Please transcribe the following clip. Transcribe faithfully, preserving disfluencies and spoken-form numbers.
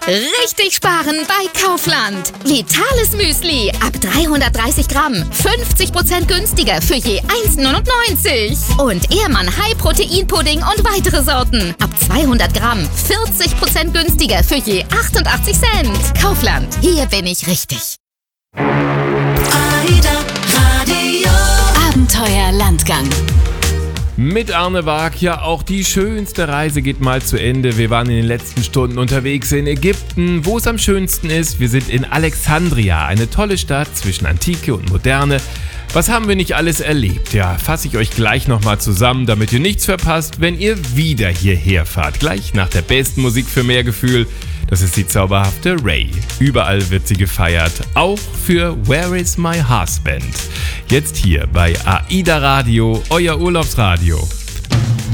Richtig sparen bei Kaufland. Vitales Müsli ab dreihundertdreißig Gramm. fünfzig Prozent günstiger für je eins neunundneunzig. Und Ehrmann High Protein Pudding und weitere Sorten ab zweihundert Gramm. vierzig Prozent günstiger für je achtundachtzig Cent. Kaufland, hier bin ich richtig. AIDA Radio. Abenteuer Landgang. Mit Arne Waag, ja auch die schönste Reise geht mal zu Ende. Wir waren in den letzten Stunden unterwegs in Ägypten, wo es am schönsten ist. Wir sind in Alexandria, eine tolle Stadt zwischen Antike und Moderne. Was haben wir nicht alles erlebt? Ja, fasse ich euch gleich nochmal zusammen, damit ihr nichts verpasst, wenn ihr wieder hierher fahrt. Gleich nach der besten Musik für mehr Gefühl. Das ist die zauberhafte Ray. Überall wird sie gefeiert, auch für Where is my husband? Jetzt hier bei AIDA Radio, euer Urlaubsradio.